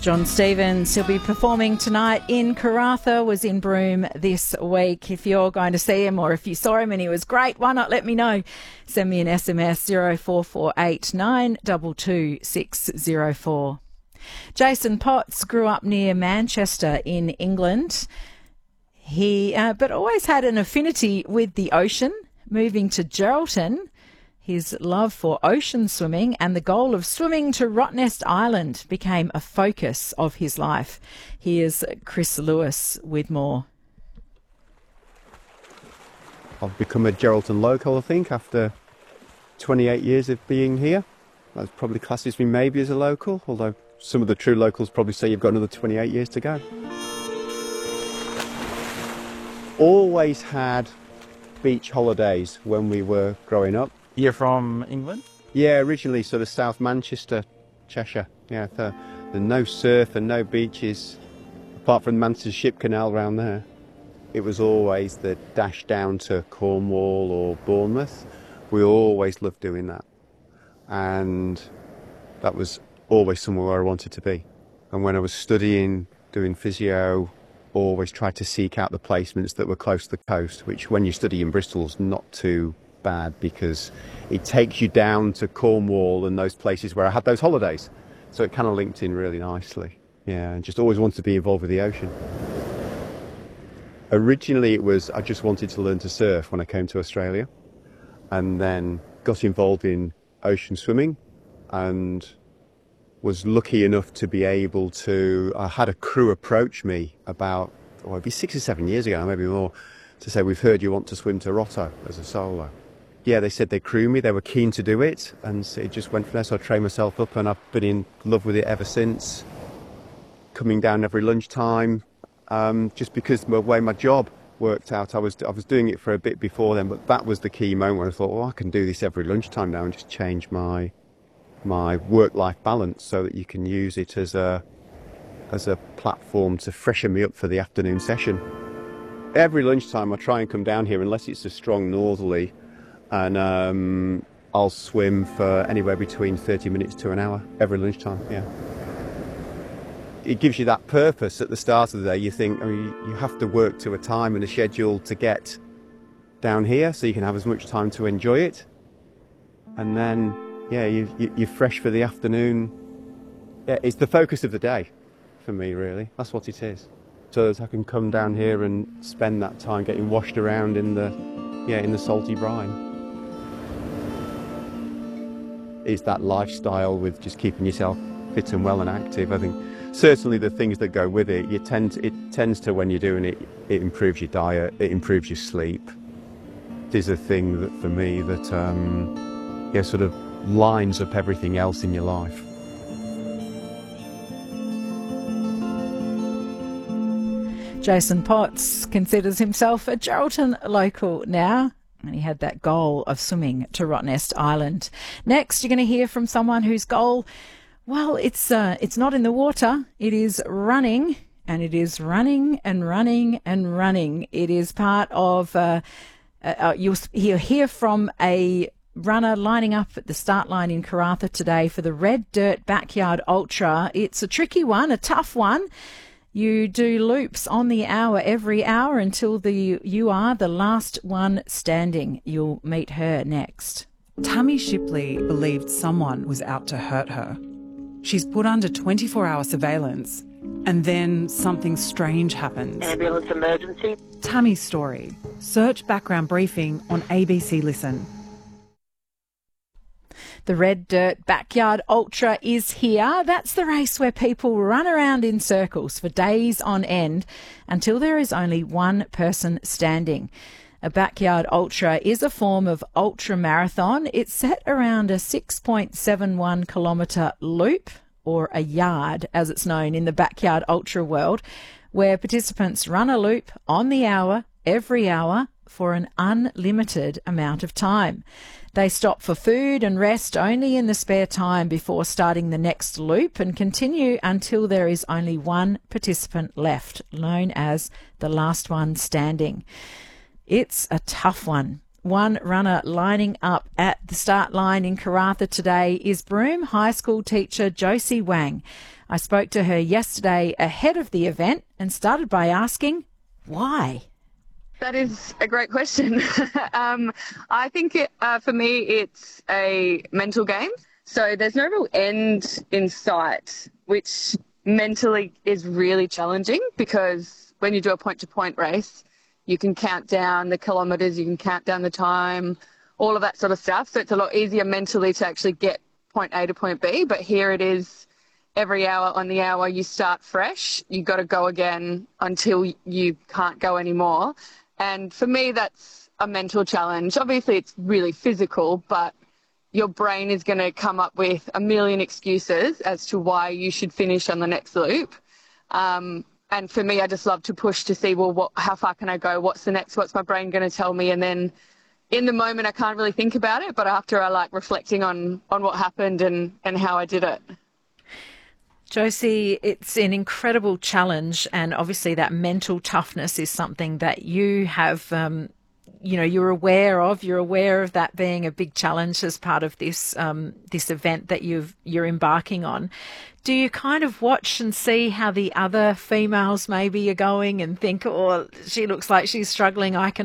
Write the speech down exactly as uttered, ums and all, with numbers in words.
John Stevens, he'll be performing tonight in Karratha, was in Broome this week. If you're going to see him or if you saw him and he was great, why not let me know? Send me an S M S zero four four eight nine two two six zero four. Jason Potts grew up near Manchester in England. He, uh, but always had an affinity with the ocean. Moving to Geraldton, his love for ocean swimming and the goal of swimming to Rottnest Island became a focus of his life. Here's Chris Lewis with more. I've become a Geraldton local, I think, after twenty-eight years of being here. That probably classes me maybe as a local, although some of the true locals probably say you've got another twenty-eight years to go. Always had beach holidays when we were growing up. You're from England? Yeah, originally sort of South Manchester, Cheshire. Yeah, the, the no surf and no beaches, apart from Manchester Ship Canal round there. It was always the dash down to Cornwall or Bournemouth. We always loved doing that. And that was always somewhere where I wanted to be. And when I was studying, doing physio, always tried to seek out the placements that were close to the coast, which when you study in Bristol is not too bad because it takes you down to Cornwall and those places where I had those holidays. So it kind of linked in really nicely. Yeah, and just always wanted to be involved with the ocean. Originally it was I just wanted to learn to surf when I came to Australia, and then got involved in ocean swimming and was lucky enough to be able to, I had a crew approach me about, oh, it'd be six or seven years ago, maybe more, to say, we've heard you want to swim to Rotto as a solo. Yeah, they said they'd crew me, they were keen to do it, and so it just went from there. So I trained myself up and I've been in love with it ever since. Coming down every lunchtime, um, just because the way my job worked out. I was I was doing it for a bit before then, but that was the key moment when I thought, well, I can do this every lunchtime now and just change my my work-life balance so that you can use it as a as a platform to freshen me up for the afternoon session. Every lunchtime I try and come down here unless it's a strong northerly, and um, I'll swim for anywhere between thirty minutes to an hour every lunchtime. Yeah, it gives you that purpose at the start of the day. You think, I mean, you have to work to a time and a schedule to get down here so you can have as much time to enjoy it, and then yeah, you, you, you're fresh for the afternoon. Yeah, it's the focus of the day for me, really. That's what it is. So that I can come down here and spend that time getting washed around in the, yeah, in the salty brine. It's that lifestyle with just keeping yourself fit and well and active. I think certainly the things that go with it, you tend to, it tends to, when you're doing it, it improves your diet, it improves your sleep. It is a thing that for me that, um, yeah, sort of lines up everything else in your life. Jason Potts considers himself a Geraldton local now, and he had that goal of swimming to Rottnest Island. Next, you're going to hear from someone whose goal, well, it's uh, it's not in the water, it is running, and it is running and running and running. It is part of, uh, uh, you'll hear, hear from a runner lining up at the start line in Karratha today for the Red Dirt Backyard Ultra. It's a tricky one, a tough one. You do loops on the hour every hour until the you are the last one standing. You'll meet her next. Tammy Shipley believed someone was out to hurt her. She's put under twenty-four hour surveillance, and then something strange happens. Ambulance emergency. Tammy's story. Search background briefing on A B C Listen. The Red Dirt Backyard Ultra is here. That's the race where people run around in circles for days on end until there is only one person standing. A backyard ultra is a form of ultra marathon. It's set around a six point seven one kilometre loop, or a yard as it's known in the backyard ultra world, where participants run a loop on the hour, every hour, for an unlimited amount of time. They stop for food and rest only in the spare time before starting the next loop and continue until there is only one participant left, known as the last one standing. It's a tough one. one runner lining up at the start line in Karratha today is Broome High School teacher Josie Wang. I spoke to her yesterday ahead of the event and started by asking why. That is a great question. um, I think it, uh, for me it's a mental game. So there's no real end in sight, which mentally is really challenging because when you do a point-to-point race, you can count down the kilometres, you can count down the time, all of that sort of stuff. So it's a lot easier mentally to actually get point A to point B. But here it is, every hour on the hour you start fresh. You've got to go again until you can't go anymore. And for me, that's a mental challenge. Obviously, it's really physical, but your brain is going to come up with a million excuses as to why you should finish on the next loop. Um, And for me, I just love to push to see, well, what, how far can I go? What's the next? What's my brain going to tell me? And then in the moment, I can't really think about it. But after, I like reflecting on, on what happened and, and how I did it. Josie, it's an incredible challenge. And obviously that mental toughness is something that you have, um, you know, you're aware of. You're aware of that being a big challenge as part of this um, this event that you've, you're embarking on. Do you kind of watch and see how the other females maybe are going and think, oh, she looks like she's struggling, I can